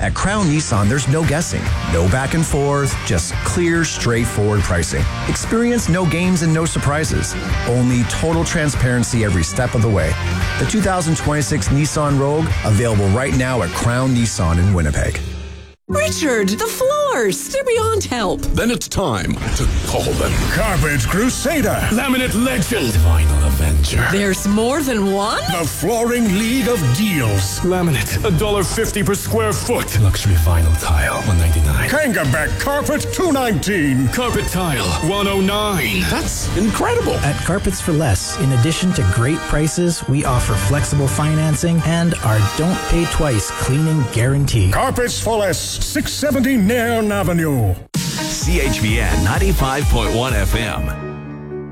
At Crown Nissan, there's no guessing, no back and forth, just clear, straightforward pricing. Experience no games and no surprises. Only total transparency every step of the way. The 2026 Nissan Rogue, available right now at Crown Nissan in Winnipeg. Richard, the floors! They're beyond help. Then it's time to call them. Carpet Crusader. Laminate Legend. Vinyl Avenger. There's more than one? The Flooring League of Deals. Laminate, $1.50 per square foot. Luxury vinyl tile, $1.99. Kangabeck Carpet, $2.19. Carpet tile, $1.09. That's incredible. At Carpets for Less, in addition to great prices, we offer flexible financing and our don't pay twice cleaning guarantee. Carpets for Less, 670 Nairn Avenue. CHVN 95.1 FM.